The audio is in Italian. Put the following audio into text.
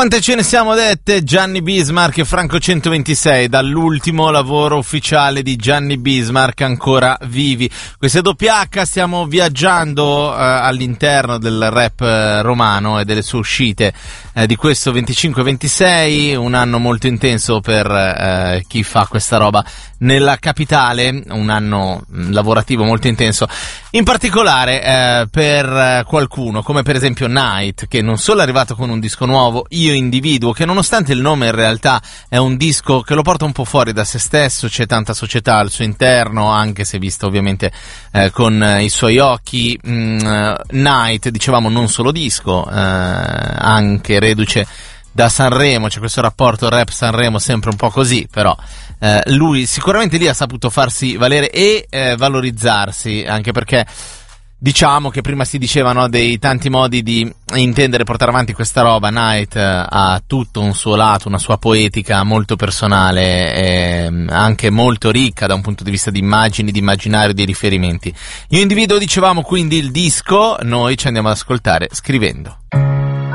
quante ce ne siamo dette, Gianni Bismarck e Franco 126, dall'ultimo lavoro ufficiale di Gianni Bismarck, ancora vivi. Queste H stiamo viaggiando all'interno del rap romano e delle sue uscite di questo 25-26, un anno molto intenso per chi fa questa roba nella capitale, un anno lavorativo molto intenso, in particolare per qualcuno come per esempio Night, che non solo è arrivato con un disco nuovo, Io Individuo, che nonostante il nome in realtà è un disco che lo porta un po' fuori da se stesso, c'è tanta società al suo interno, anche se visto ovviamente con i suoi occhi. Night, dicevamo, non solo disco, anche reduce da Sanremo, c'è questo rapporto rap Sanremo sempre un po' così, però lui sicuramente lì ha saputo farsi valere e valorizzarsi, anche perché diciamo che prima si dicevano dei tanti modi di intendere portare avanti questa roba. Night ha tutto un suo lato, una sua poetica molto personale e anche molto ricca da un punto di vista di immagini, di immaginario, di riferimenti. Io Individuo, dicevamo, quindi il disco, noi ci andiamo ad ascoltare scrivendo.